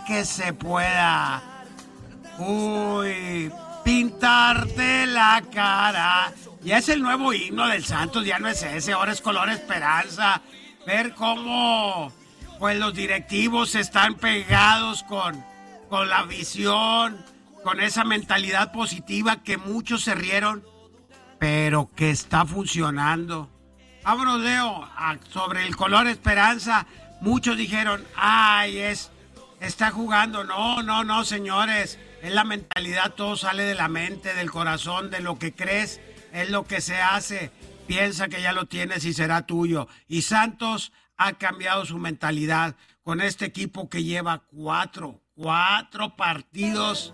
que se pueda. Uy, pintarte la cara. Ya es el nuevo himno del Santos, ya no es ese, ahora es Color Esperanza. Ver cómo pues los directivos están pegados con la visión, con esa mentalidad positiva que muchos se rieron, pero que está funcionando. Vámonos, Leo, sobre el Color Esperanza. Muchos dijeron, ay, está jugando. No, señores. Es la mentalidad, todo sale de la mente, del corazón, de lo que crees, es lo que se hace. Piensa que ya lo tienes y será tuyo. Y Santos ha cambiado su mentalidad con este equipo que lleva cuatro partidos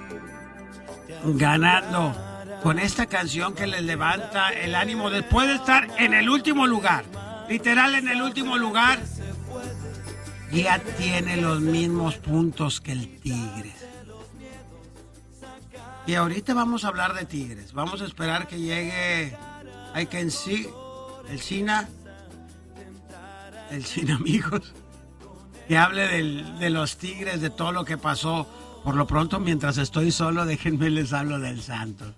ganando. Con esta canción que les levanta el ánimo después de estar en el último lugar, literal en el último lugar, ya tiene los mismos puntos que el Tigres. Y ahorita vamos a hablar de Tigres. Vamos a esperar que llegue el Cina amigos, que hable de los Tigres, de todo lo que pasó. Por lo pronto, mientras estoy solo, déjenme les hablo del Santos.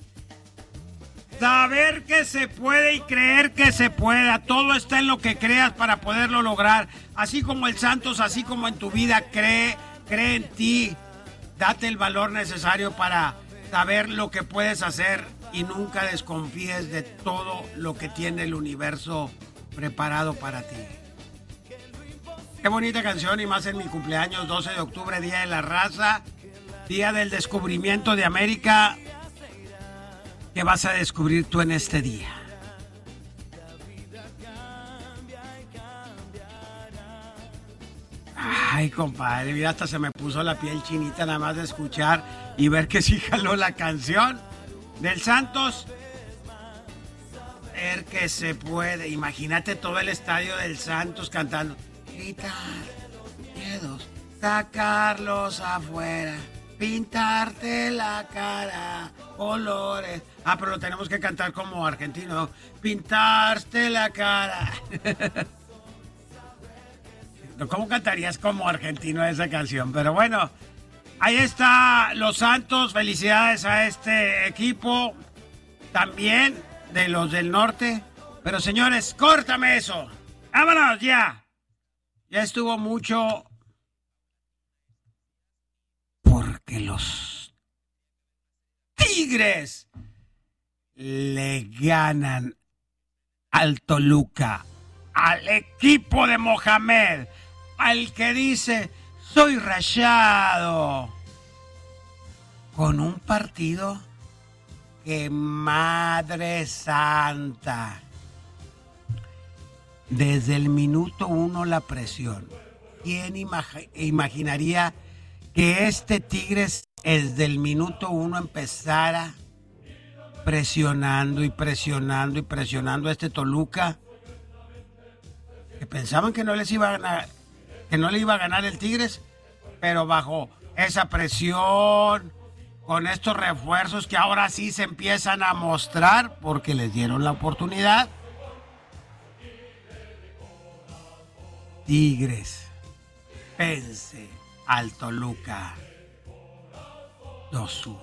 Saber que se puede y creer que se pueda. Todo está en lo que creas para poderlo lograr. Así como el Santos, así como en tu vida, cree en ti. Date el valor necesario para saber lo que puedes hacer y nunca desconfíes de todo lo que tiene el universo preparado para ti. Qué bonita canción, y más en mi cumpleaños, 12 de octubre, Día de la Raza, Día del Descubrimiento de América. ¿Qué vas a descubrir tú en este día? Ay, compadre, mira, hasta se me puso la piel chinita nada más de escuchar y ver que sí jaló la canción del Santos. Ver que se puede. Imagínate todo el estadio del Santos cantando. Gritar, miedos, sacarlos afuera, pintarte la cara, colores. Pero lo tenemos que cantar como argentino. Pintarte la cara. ¿Cómo cantarías como argentino esa canción? Pero bueno, ahí está los Santos. Felicidades a este equipo. También de los del norte. Pero señores, córtame eso. ¡Vámonos ya! Ya estuvo mucho. Porque los Tigres le ganan al Toluca, al equipo de Mohamed, al que dice, soy Rayado, con un partido que, madre santa, desde el minuto 1 la presión. ¿Quién imaginaría que este Tigres desde el minuto 1 empezara presionando a este Toluca? Que pensaban que no les iba a ganar, que no le iba a ganar el Tigres, pero bajo esa presión, con estos refuerzos que ahora sí se empiezan a mostrar porque les dieron la oportunidad. Tigres vence al Toluca 2-1.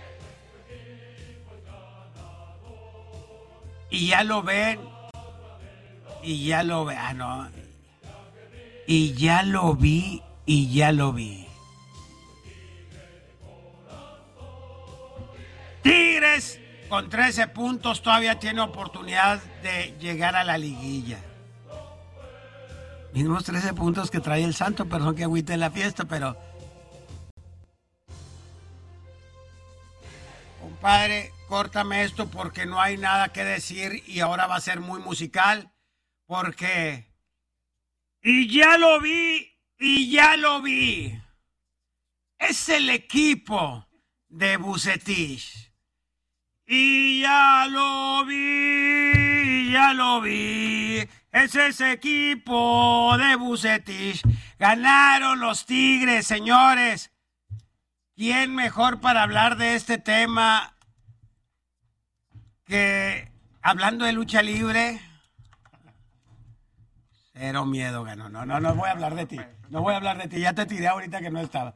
Y ya lo ven. Y ya lo ve. No. Y ya lo vi. Tigres con 13 puntos todavía tiene oportunidad de llegar a la liguilla. Mismos 13 puntos que trae el Santo, perdón que agüite la fiesta, pero... Compadre, córtame esto porque no hay nada que decir y ahora va a ser muy musical, porque... Y ya lo vi. Es el equipo de Vucetich. Y ya lo vi. Es ese equipo de Vucetich. Ganaron los Tigres, señores. ¿Quién mejor para hablar de este tema que hablando de lucha libre? Cero miedo ganó. No voy a hablar de ti. No voy a hablar de ti. Ya te tiré ahorita que no estaba.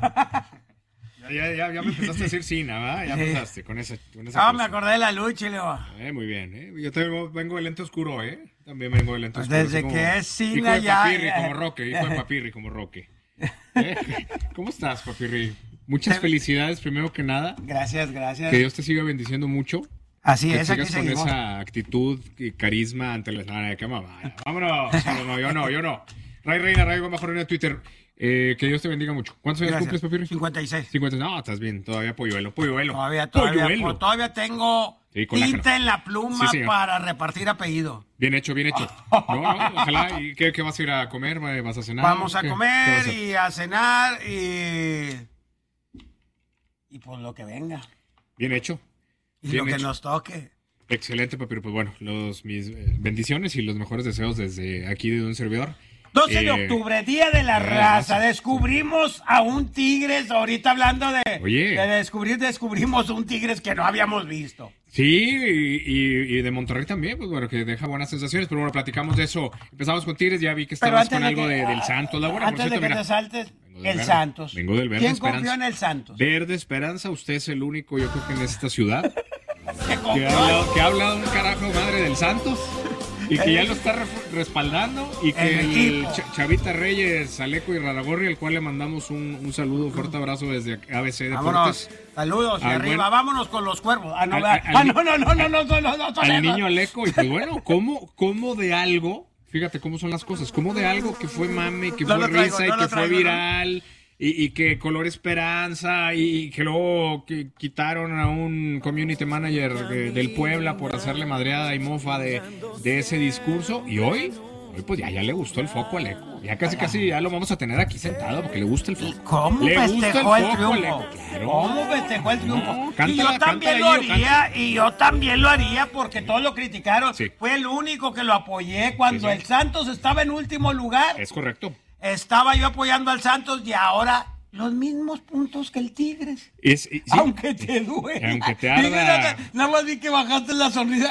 Ya me empezaste a decir Cina, ¿verdad? Ya empezaste con esa me acordé de la lucha, Leo. Muy bien, Yo también vengo de lente oscuro, También vengo de lente oscuro. Desde que es Cina ya... Hijo de Papirri como Roque. ¿Cómo estás, Papirri? Muchas felicidades, primero que nada. Gracias. Que Dios te siga bendiciendo mucho. Así que es, aquí sigas con seguimos. esa actitud y carisma ante la escena de cama. Vámonos. No, yo no. Ray Reina, mejor en Twitter. Que Dios te bendiga mucho. ¿Cuántos años cumples, Papirri? 56. No, estás bien. Todavía polluelo. Todavía tengo tinta en la pluma para repartir apellido. Bien hecho. No, ojalá. ¿Y qué vas a ir a comer? ¿Vas a cenar? Vamos a comer y a cenar y pues lo que venga. Bien hecho. Y lo que nos toque. Excelente, Papirri. Pues bueno, mis bendiciones y los mejores deseos desde aquí de un servidor. 12 de octubre, Día de la Raza. Descubrimos a un tigres. Ahorita hablando de descubrimos un tigres que no habíamos visto. Sí, y de Monterrey también, pues bueno, que deja buenas sensaciones. Pero bueno, platicamos de eso. Empezamos con tigres, ya vi que estabas con algo del Santos. Antes de que te saltes, el Santos. Vengo del Verde ¿Quién Esperanza. confió en el Santos? Verde Esperanza, usted es el único, yo creo que en esta ciudad, que ha hablado un carajo madre del Santos. Y que ya lo está respaldando. Y que el Chavita Reyes, Aleco y Raragorri, al cual le mandamos un saludo, un fuerte abrazo desde ABC Deportes. Vámonos, saludos y arriba, vámonos con los cuervos. No. Al niño Aleco, y pues bueno, ¿cómo de algo, fíjate cómo son las cosas, cómo de algo que fue mame, que fue risa y que fue viral... Y que Color Esperanza y que luego quitaron a un community manager del Puebla por hacerle madreada y mofa de ese discurso. Y hoy pues ya le gustó el foco al Eco. Ya casi ya lo vamos a tener aquí sentado porque le gusta el foco. ¿Cómo festejó el triunfo? Claro. ¿Cómo festejó el triunfo? No, y yo también lo haría porque todos lo criticaron. Sí. Fue el único que lo apoyé cuando el Santos estaba en último lugar. Es correcto. Estaba yo apoyando al Santos y ahora los mismos puntos que el Tigres. Sí. Aunque te duele. Aunque te arda. Nada más vi que bajaste la sonrisa.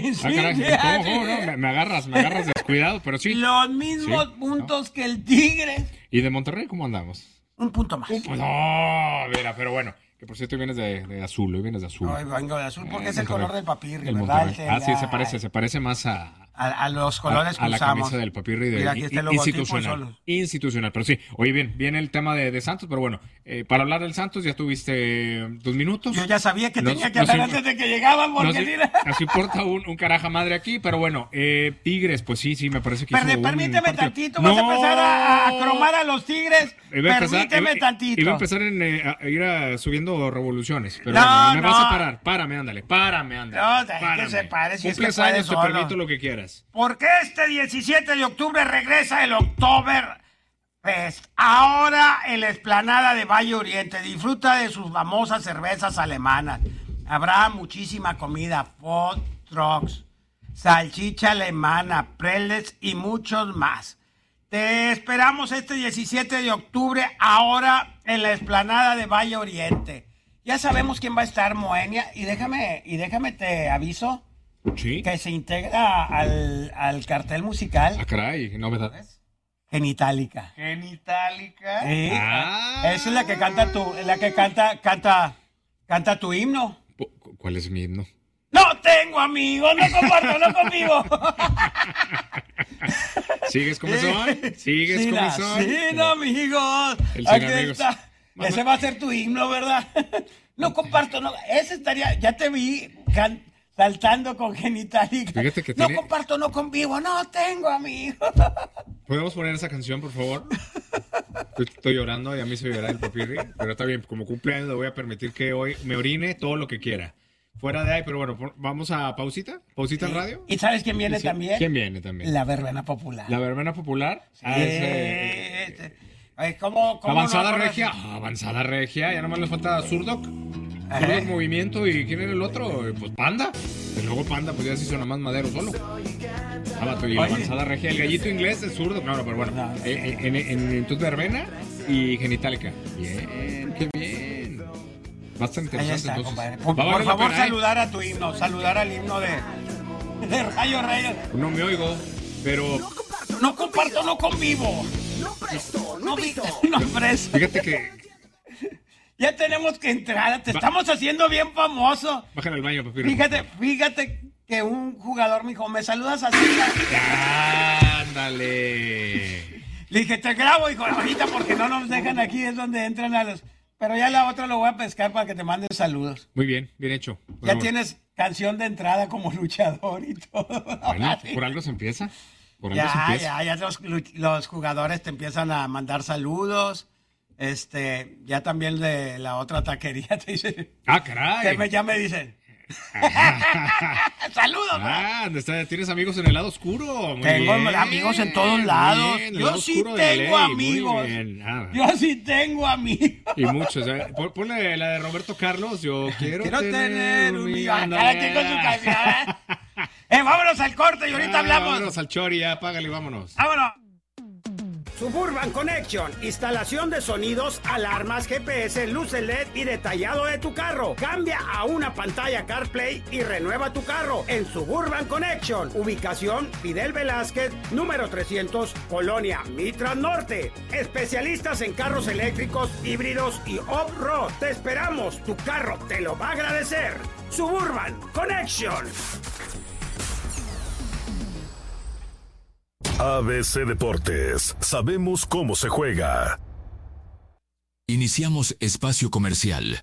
No, me agarras descuidado, pero sí. Los mismos puntos que el Tigres. ¿Y de Monterrey cómo andamos? Un punto más. No, mira, pero bueno. Que por cierto vienes de azul, hoy vienes de azul. No, vengo de azul porque es el color del Papirri, ¿verdad? Sí, se parece más a los colores que a la usamos. camisa del Papirri Mira, aquí está el institucional, pero sí, oye, viene el tema de Santos, pero bueno, para hablar del Santos ya tuviste 2 minutos. Yo ya sabía que tenía que hablar antes de que llegaban, porque mira. Nos importa un caraja madre aquí, pero bueno, Tigres, pues sí, me parece que permíteme tantito, vas a empezar a cromar a los Tigres. Permíteme tantito. Iba a empezar a ir subiendo revoluciones, pero bueno, me vas a parar. Párame, ándale. No, que se pare, si cumples años, te permito lo que quieras. Porque este 17 de octubre regresa el Oktoberfest. Ahora en la explanada de Valle Oriente. Disfruta de sus famosas cervezas alemanas. Habrá muchísima comida, food trucks, salchicha alemana, pretzels y muchos más. Te esperamos este 17 de octubre ahora en la explanada de Valle Oriente. Ya sabemos quién va a estar, Moenia, y déjame te aviso. Sí. Que se integra al cartel musical. Ah, caray, novedad. Genitalica. ¿Genitalica? Esa es la que canta canta tu himno. ¿Cuál es mi himno? No tengo amigos, no comparto, no conmigo. ¿Sigues como son? ¿Sigues como son? Sin amigos. El sin amigos. Está. Ese va a ser tu himno, ¿verdad? No comparto, no. Ese estaría, ya te vi saltando con Genitalica. Fíjate que no comparto, no convivo, no tengo amigos. ¿Podemos poner esa canción, por favor? Estoy llorando y a mí se llora el Papirri, pero está bien, como cumpleaños le voy a permitir que hoy me orine todo lo que quiera. Fuera de ahí, pero bueno, vamos a pausita en radio. ¿Y sabes quién viene también? ¿Quién viene también? La verbena popular. ¿La verbena popular? Sí. ¿Cómo Avanzada Regia. Avanzada Regia, ya nomás le falta Zurdok. Zurdok Movimiento, ¿y quién era el otro? Pues Panda. Y luego Panda, pues ya se hizo nada más Madero solo. Y la Avanzada Regia, el gallito inglés de Zurdok. No, pero bueno. En tu verbena y Genitalica. Bien, qué bien. Bastante interesante. Está, por favor, saludar a tu himno, saludar al himno de Rayo Reyes. No me oigo, pero no comparto, no convivo. No presto, no invito. No presto. Fíjate que... Ya tenemos que entrar, te estamos haciendo bien famoso. Bájale al baño, papi. Fíjate que un jugador me dijo, ¿me saludas así? Ándale. Le dije, te grabo, hijo, ahorita porque no nos dejan aquí, es donde entran a los... Pero ya la otra lo voy a pescar para que te mande saludos. Muy bien hecho. Ya tienes canción de entrada como luchador y todo. Bueno, por algo se empieza. Ya los jugadores te empiezan a mandar saludos. Ya también de la otra taquería te dicen. ¡Ah, caray! Ya me dicen. ¡Saludos! ¿Tienes amigos en el lado oscuro? Tengo amigos en todos lados. Yo sí tengo amigos. Yo sí tengo amigos. Y muchos. Ponle la de Roberto Carlos. Yo quiero tener un millón. Cada quien con su canción. Vámonos al corte y ahorita hablamos. Vámonos al chori, apágale y vámonos. ¡Vámonos! Suburban Connection, instalación de sonidos, alarmas, GPS, luces LED y detallado de tu carro. Cambia a una pantalla CarPlay y renueva tu carro en Suburban Connection. Ubicación Fidel Velázquez, número 300, Colonia Mitras Norte. Especialistas en carros eléctricos, híbridos y off-road. Te esperamos, tu carro te lo va a agradecer. Suburban Connection. ABC Deportes, sabemos cómo se juega. Iniciamos espacio comercial.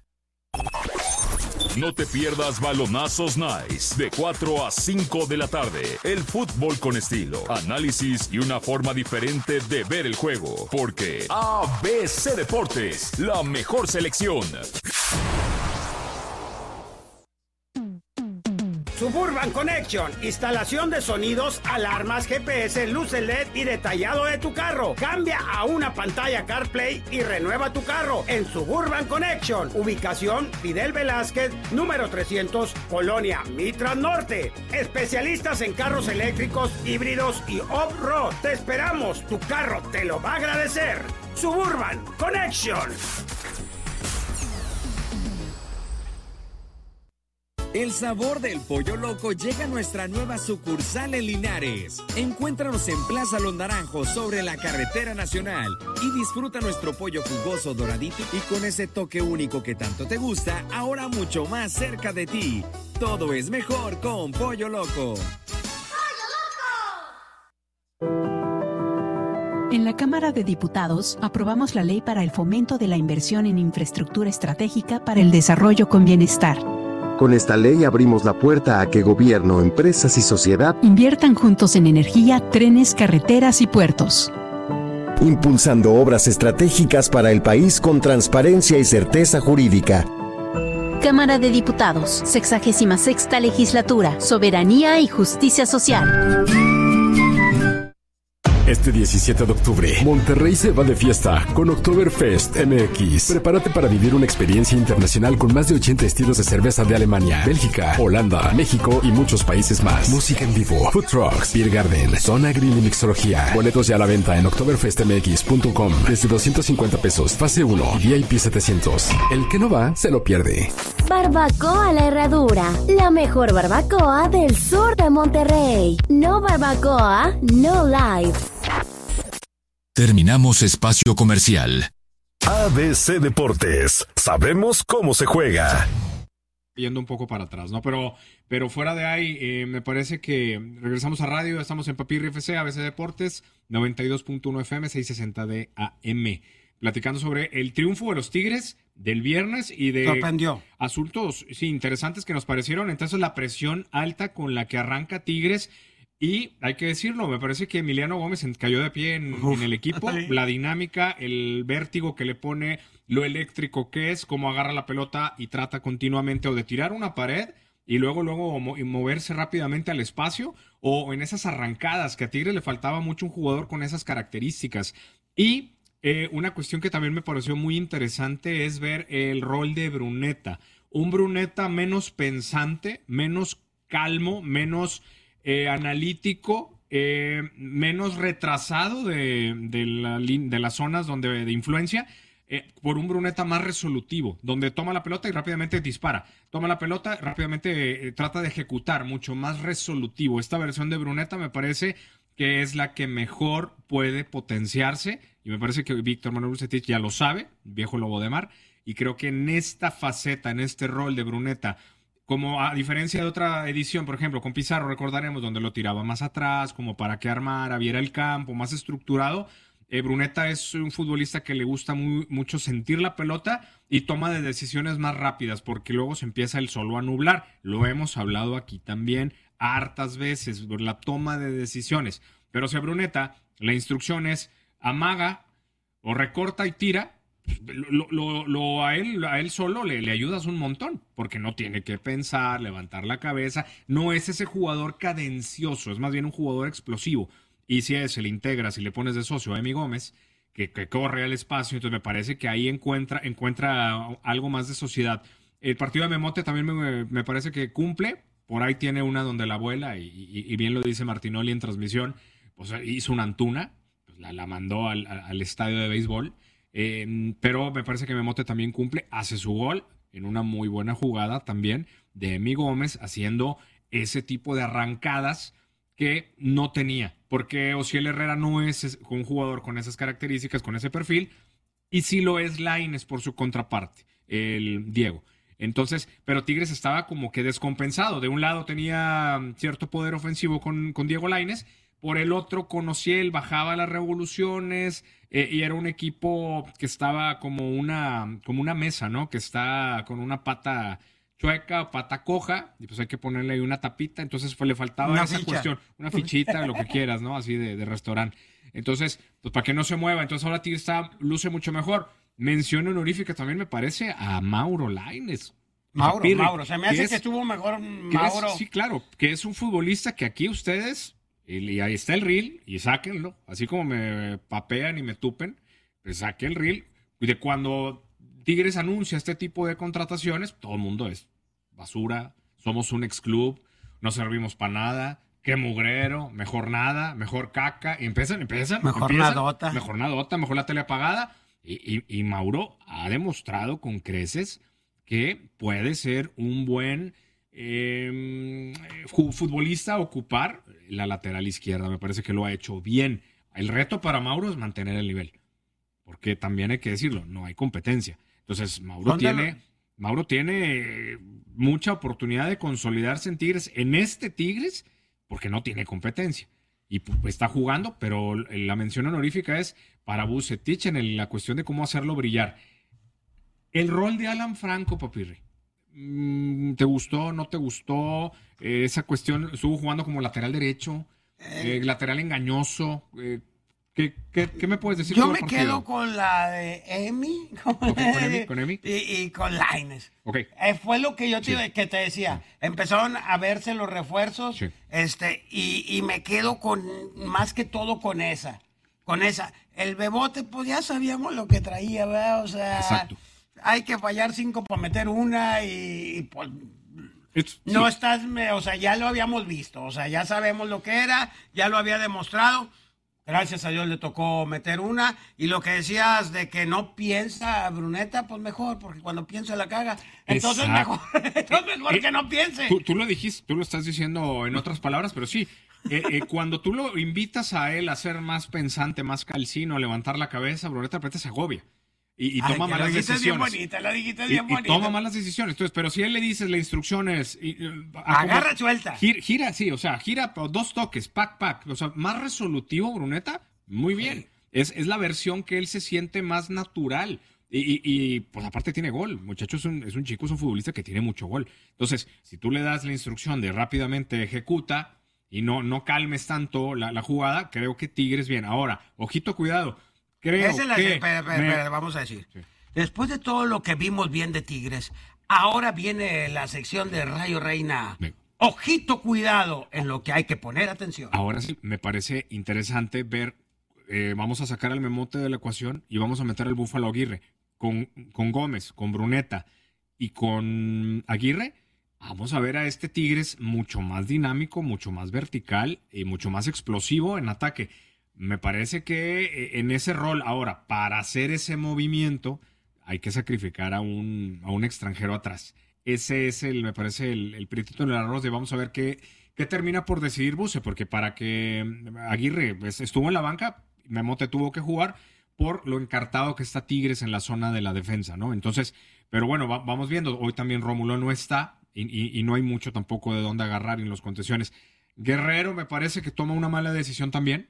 No te pierdas Balonazos Nice, de 4 a 5 de la tarde. El fútbol con estilo, análisis y una forma diferente de ver el juego. Porque ABC Deportes, la mejor selección. Suburban Connection, instalación de sonidos, alarmas, GPS, luces LED y detallado de tu carro. Cambia a una pantalla CarPlay y renueva tu carro en Suburban Connection. Ubicación Fidel Velázquez, número 300, Colonia Mitras Norte. Especialistas en carros eléctricos, híbridos y off-road. Te esperamos, tu carro te lo va a agradecer. Suburban Connection. El sabor del Pollo Loco llega a nuestra nueva sucursal en Linares. Encuéntranos en Plaza Los Naranjos sobre la Carretera Nacional y disfruta nuestro pollo jugoso, doradito y con ese toque único que tanto te gusta, ahora mucho más cerca de ti. Todo es mejor con Pollo Loco. En la Cámara de Diputados aprobamos la Ley para el Fomento de la Inversión en Infraestructura Estratégica para el Desarrollo con Bienestar. Con esta ley abrimos la puerta a que gobierno, empresas y sociedad inviertan juntos en energía, trenes, carreteras y puertos. Impulsando obras estratégicas para el país con transparencia y certeza jurídica. Cámara de Diputados, 66ª Legislatura, Soberanía y Justicia Social. Este 17 de octubre, Monterrey se va de fiesta con Oktoberfest MX. Prepárate para vivir una experiencia internacional con más de 80 estilos de cerveza de Alemania, Bélgica, Holanda, México y muchos países más. Música en vivo, food trucks, beer garden, zona grill y mixología. Boletos ya a la venta en oktoberfestmx.com desde 250 pesos, fase 1 y VIP 700. El que no va, se lo pierde. Barbacoa La Herradura, la mejor barbacoa del sur de Monterrey. No barbacoa, no live. Terminamos espacio comercial. ABC Deportes, sabemos cómo se juega. Yendo un poco para atrás, ¿no? Pero fuera de ahí, me parece que regresamos a radio, estamos en Papirri FC, ABC Deportes, 92.1 FM, 660 de AM, platicando sobre el triunfo de los Tigres del viernes y de asuntos interesantes que nos parecieron. Entonces, la presión alta con la que arranca Tigres. Y hay que decirlo, me parece que Emiliano Gómez cayó de pie en el equipo. La dinámica, el vértigo que le pone, lo eléctrico que es, cómo agarra la pelota y trata continuamente o de tirar una pared y luego moverse rápidamente al espacio, o en esas arrancadas que a Tigres le faltaba mucho un jugador con esas características. Y una cuestión que también me pareció muy interesante es ver el rol de Bruneta. Un Bruneta menos pensante, menos calmo, menos analítico, menos retrasado de las zonas de influencia, por un Bruneta más resolutivo, donde toma la pelota y rápidamente dispara, toma la pelota, rápidamente trata de ejecutar, mucho más resolutivo. Esta versión de Bruneta me parece que es la que mejor puede potenciarse, y me parece que Víctor Manuel Vucetich ya lo sabe, viejo lobo de mar, y creo que en esta faceta, en este rol de Brunetta, como a diferencia de otra edición, por ejemplo, con Pizarro recordaremos donde lo tiraba más atrás, como para que armara, viera el campo, más estructurado. Brunetta es un futbolista que le gusta mucho sentir la pelota y toma de decisiones más rápidas, porque luego se empieza él solo a nublar. Lo hemos hablado aquí también hartas veces, la toma de decisiones. Pero si a Brunetta la instrucción es amaga o recorta y tira, a él solo le ayudas un montón, porque no tiene que pensar, levantar la cabeza, no es ese jugador cadencioso, es más bien un jugador explosivo. Y si a ese le integras y le pones de socio a Emi Gómez, que corre al espacio, entonces me parece que ahí encuentra algo más de sociedad. El partido de Memote también me parece que cumple, por ahí tiene una donde la vuela, y bien lo dice Martinoli en transmisión, o sea, hizo una Antuna, pues la mandó al estadio de béisbol. Pero me parece que Memote también cumple, hace su gol en una muy buena jugada también de Emi Gómez, haciendo ese tipo de arrancadas que no tenía, porque Ociel Herrera no es un jugador con esas características, con ese perfil, y sí lo es Lainez por su contraparte, el Diego. Entonces, pero Tigres estaba como que descompensado. De un lado tenía cierto poder ofensivo con Diego Lainez, por el otro con Ociel bajaba las revoluciones, y era un equipo que estaba como una mesa, ¿no? Que está con una pata chueca, pata coja, y pues hay que ponerle ahí una tapita. Entonces le faltaba esa cuestión, una fichita, lo que quieras, ¿no? Así de restaurante. Entonces, pues para que no se mueva. Entonces ahora Tigres luce mucho mejor. Mención honorífica también me parece a Mauro Lainez. Mauro, se me hace que estuvo mejor Mauro. Sí, claro, que es un futbolista que aquí ustedes, y ahí está el reel, y sáquenlo, así como me papean y me tupen, pues saque el reel. Y de cuando Tigres anuncia este tipo de contrataciones, todo el mundo es basura, somos un ex club, no servimos para nada, qué mugrero, mejor nada, mejor caca, y empiezan. Mejor nadota, mejor la tele apagada. Y Mauro ha demostrado con creces que puede ser un buen futbolista a ocupar la lateral izquierda. Me parece que lo ha hecho bien. El reto para Mauro es mantener el nivel, porque también hay que decirlo, no hay competencia. Entonces Mauro tiene mucha oportunidad de consolidarse en Tigres, en este Tigres, porque no tiene competencia. Y está jugando, pero la mención honorífica es para Vucetich en la cuestión de cómo hacerlo brillar. El rol de Alan Franco, Papirri, ¿te gustó, no te gustó? Esa cuestión, estuvo jugando como lateral derecho, lateral engañoso. ¿Qué me puedes decir? Yo me quedo con la de Emi. ¿Con Emi? Y con Lainez. Okay. Fue lo que yo te decía. Empezaron a verse los refuerzos, sí. Y me quedo más que todo con esa. El Bebote, pues ya sabíamos lo que traía, ¿verdad? O sea, exacto. Hay que fallar 5 para meter una y pues... No estás, o sea, ya lo habíamos visto, o sea, ya sabemos lo que era, ya lo había demostrado. Gracias a Dios le tocó meter una. Y lo que decías de que no piensa Brunetta, pues mejor, porque cuando piensa la caga. Entonces mejor que no piense. Tú lo dijiste, tú lo estás diciendo en otras palabras, pero sí. Cuando tú lo invitas a él a ser más pensante, más calcino, a levantar la cabeza, Brunetta de repente se agobia. Y toma malas decisiones. Lo dijiste bien bonita. Y toma malas decisiones. Entonces, pero si él le dices la instrucción es... agarra, suelta. Gira, sí, o sea, gira 2 toques, pack. O sea, más resolutivo, Brunetta, muy bien. Sí. Es la versión que él se siente más natural. Y pues aparte tiene gol. Muchacho, es un chico, es un futbolista que tiene mucho gol. Entonces, si tú le das la instrucción de rápidamente ejecuta y no calmes tanto la jugada, creo que Tigres bien. Ahora, ojito, cuidado. Espera, vamos a decir. Sí. Después de todo lo que vimos bien de Tigres, ahora viene la sección de Rayo Reina. Sí. Ojito, cuidado en lo que hay que poner atención. Ahora sí, me parece interesante ver, vamos a sacar al Memote de la ecuación y vamos a meter al Búfalo Aguirre. Con Gómez, con Brunetta y con Aguirre, vamos a ver a este Tigres mucho más dinámico, mucho más vertical y mucho más explosivo en ataque. Me parece que en ese rol, ahora, para hacer ese movimiento, hay que sacrificar a un extranjero atrás. Ese es me parece, el prietito en el arroz de vamos a ver qué ¿qué termina por decidir Buse? Porque para que Aguirre estuvo en la banca, Memote tuvo que jugar por lo encartado que está Tigres en la zona de la defensa, ¿no? Entonces, pero bueno, vamos viendo. Hoy también Rómulo no está y no hay mucho tampoco de dónde agarrar en los contenciones. Guerrero me parece que toma una mala decisión también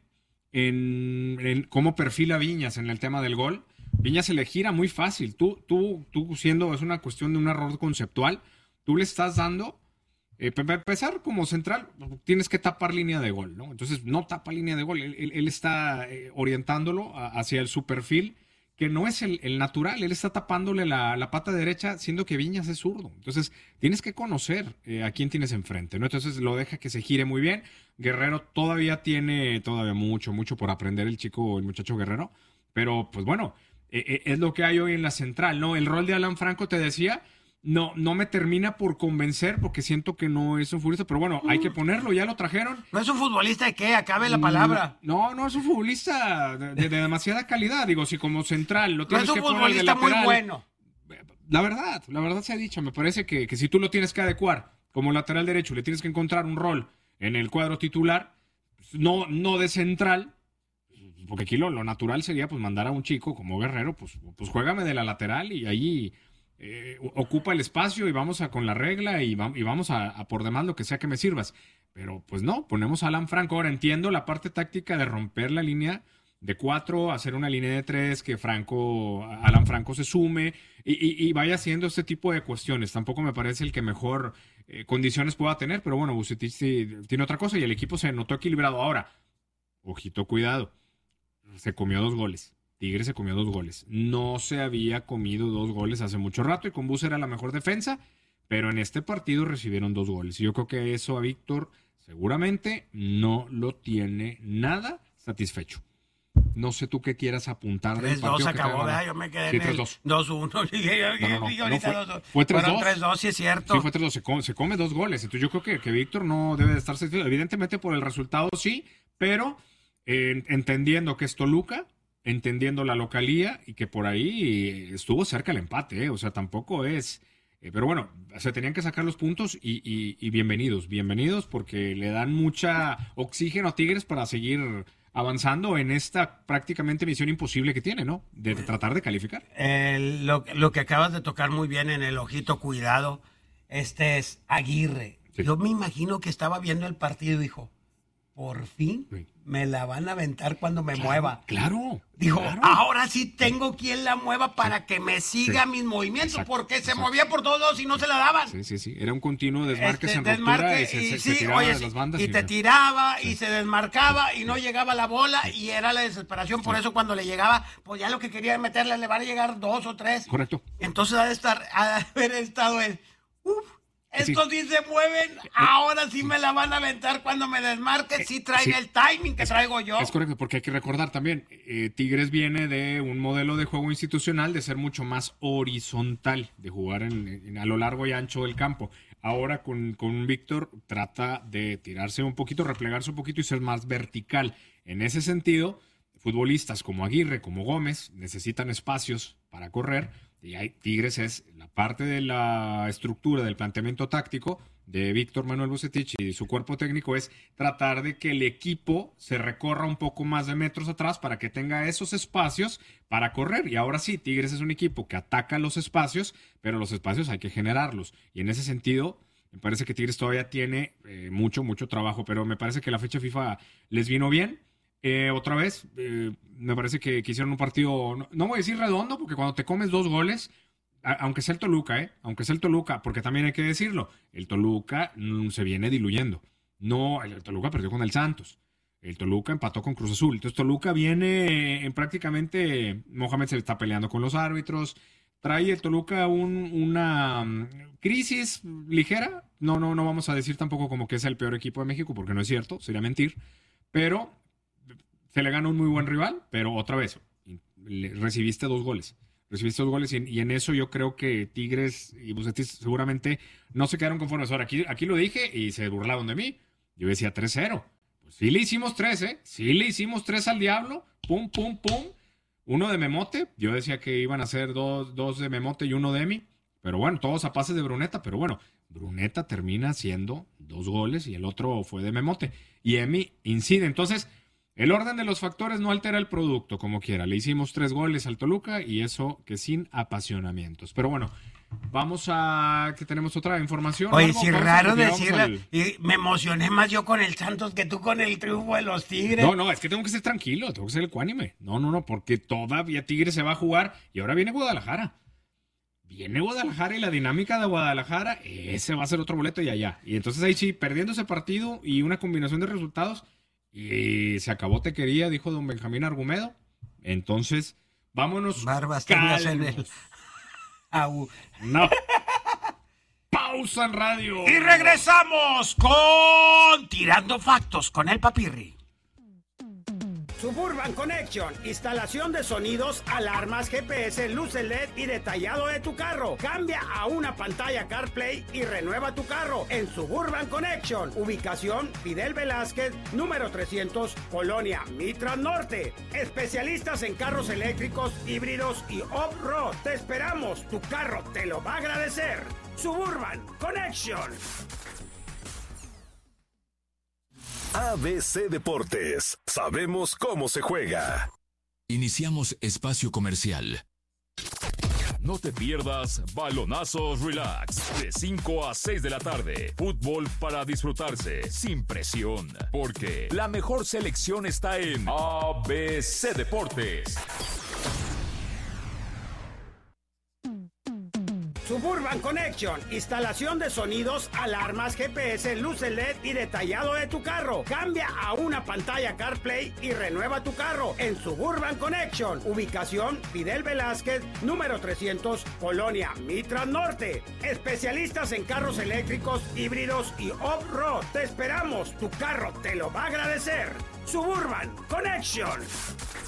en cómo perfila Viñas en el tema del gol. Viñas se le gira muy fácil. Tú siendo, es una cuestión de un error conceptual, tú le estás dando, para empezar como central, tienes que tapar línea de gol, ¿no? Entonces no tapa línea de gol, él está orientándolo hacia su perfil, que no es el natural, él está tapándole la pata derecha, siendo que Viñas es zurdo. Entonces tienes que conocer a quién tienes enfrente, ¿no? Entonces lo deja que se gire muy bien. Guerrero tiene mucho por aprender el muchacho Guerrero, pero pues bueno, es lo que hay hoy en la central, ¿no? El rol de Alan Franco, te decía, no me termina por convencer porque siento que no es un futbolista, pero bueno, hay que ponerlo, ya lo trajeron. ¿No es un futbolista de qué? Acabe la palabra. No es un futbolista de demasiada calidad, digo, si como central lo tienes que poner de lateral. No es un futbolista muy bueno. La verdad se ha dicho, me parece que si tú lo tienes que adecuar como lateral derecho, le tienes que encontrar un rol en el cuadro titular, no de central, porque aquí lo natural sería pues mandar a un chico como Guerrero, pues juégame de la lateral y ahí ocupa el espacio y vamos con la regla y vamos a por demás lo que sea que me sirvas. Pero pues no, ponemos a Alan Franco. Ahora entiendo la parte táctica de romper la línea de 4, hacer una línea de 3, que Alan Franco se sume y vaya haciendo este tipo de cuestiones. Tampoco me parece el que mejor condiciones pueda tener, pero bueno, Vucetich tiene otra cosa y el equipo se notó equilibrado. Ahora, ojito, cuidado, se comió 2 goles. Tigres se comió 2 goles. No se había comido 2 goles hace mucho rato y con Bus era la mejor defensa, pero en este partido recibieron 2 goles. Y yo creo que eso a Víctor seguramente no lo tiene nada satisfecho. No sé tú qué quieras apuntar del partido. 3-2 acabó, ¿verdad? Yo me quedé en el 2-1. No, fue 3-2. 3-2, sí es cierto. Sí, fue 3-2. Se come 2 goles. Entonces yo creo que Víctor no debe de estar satisfecho. Evidentemente por el resultado sí, pero entendiendo que es Toluca, entendiendo la localía y que por ahí estuvo cerca el empate, o sea, tampoco es... pero bueno, se tenían que sacar los puntos y bienvenidos porque le dan mucha oxígeno a Tigres para seguir avanzando en esta prácticamente misión imposible que tiene, ¿no? De tratar de calificar. Lo que acabas de tocar muy bien en el ojito, cuidado, es Aguirre. Sí. Yo me imagino que estaba viendo el partido y dijo, por fin me la van a aventar cuando me mueva. Claro. Dijo, ahora sí tengo quien la mueva para que me siga mis movimientos, porque se movía por todos lados y no se la daban. Sí. Era un continuo desmarque en ruptura y se tiraba de las bandas. Y te tiraba y se desmarcaba y no llegaba la bola y era la desesperación. Por eso cuando le llegaba, pues ya lo que quería meterle le van a llegar 2 o 3. Correcto. Entonces ha de haber estado el... Estos sí se mueven, ahora sí me la van a aventar cuando me desmarque, sí traen el timing que traigo yo. Es correcto, porque hay que recordar también, Tigres viene de un modelo de juego institucional de ser mucho más horizontal, de jugar a lo largo y ancho del campo. Ahora con Víctor trata de tirarse un poquito, replegarse un poquito y ser más vertical. En ese sentido, futbolistas como Aguirre, como Gómez, necesitan espacios para correr. Y Tigres es la parte de la estructura del planteamiento táctico de Víctor Manuel Vucetich y su cuerpo técnico es tratar de que el equipo se recorra un poco más de metros atrás para que tenga esos espacios para correr. Y ahora sí, Tigres es un equipo que ataca los espacios, pero los espacios hay que generarlos. Y en ese sentido, me parece que Tigres todavía tiene mucho trabajo, pero me parece que la fecha FIFA les vino bien. Otra vez, me parece que hicieron un partido, no voy a decir redondo, porque cuando te comes 2 goles, aunque sea el Toluca, porque también hay que decirlo, el Toluca se viene diluyendo. No, el Toluca perdió con el Santos, el Toluca empató con Cruz Azul, entonces Toluca viene prácticamente, Mohamed se está peleando con los árbitros, trae el Toluca una crisis ligera, no vamos a decir tampoco como que es el peor equipo de México, porque no es cierto, sería mentir, pero... Se le gana un muy buen rival, pero otra vez, recibiste 2 goles. Y en eso yo creo que Tigres y Vucetich seguramente no se quedaron conformes. Ahora, aquí lo dije y se burlaron de mí. Yo decía 3-0. Pues sí le hicimos 3, ¿eh? Sí le hicimos 3 al Diablo. Pum. 1 de Memote. Yo decía que iban a ser 2 de Memote y 1 de Emi. Pero bueno, todos a pases de Bruneta. Pero bueno, Bruneta termina siendo 2 goles y el otro fue de Memote. Y Emi incide. Entonces, el orden de los factores no altera el producto como quiera. Le hicimos 3 goles al Toluca y eso que sin apasionamientos. Pero bueno, vamos a que tenemos otra información. Oye, sí, raro decirle. Y me emocioné más yo con el Santos que tú con el triunfo de los Tigres. No, es que tengo que ser tranquilo, tengo que ser ecuánime. No, porque todavía Tigres se va a jugar y ahora viene Guadalajara. Viene Guadalajara y la dinámica de Guadalajara, ese va a ser otro boleto y allá. Y entonces ahí sí, perdiendo ese partido y una combinación de resultados, y se acabó Tequería, dijo don Benjamín Argumedo. Entonces, vámonos. Barbas tenías en el... No. Pausa en radio. Y regresamos con Tirando Factos con el Papirri. Suburban Connection, instalación de sonidos, alarmas, GPS, luces LED y detallado de tu carro. Cambia a una pantalla CarPlay y renueva tu carro en Suburban Connection. Ubicación Fidel Velázquez, número 300, Colonia Mitras Norte. Especialistas en carros eléctricos, híbridos y off-road. Te esperamos, tu carro te lo va a agradecer. Suburban Connection. ABC Deportes. Sabemos cómo se juega. Iniciamos espacio comercial. No te pierdas Balonazos Relax, de 5 a 6 de la tarde. Fútbol para disfrutarse, sin presión. Porque la mejor selección está en ABC Deportes. Suburban Connection, instalación de sonidos, alarmas, GPS, luces LED y detallado de tu carro. Cambia a una pantalla CarPlay y renueva tu carro en Suburban Connection. Ubicación Fidel Velázquez, número 300, Colonia Mitras Norte. Especialistas en carros eléctricos, híbridos y off-road. Te esperamos, tu carro te lo va a agradecer. Suburban Connection.